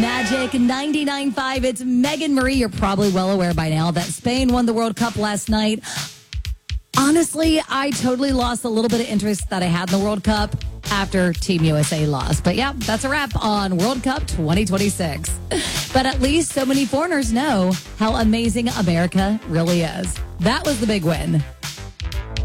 Magic 99.5. It's Megan Marie. You're probably well aware by now that Spain won the World Cup last night. Honestly, I totally lost a little bit of interest that I had in the World Cup after Team USA lost. But yeah, that's a wrap on World Cup 2026. But at least so many foreigners know how amazing America really is. That was the big win.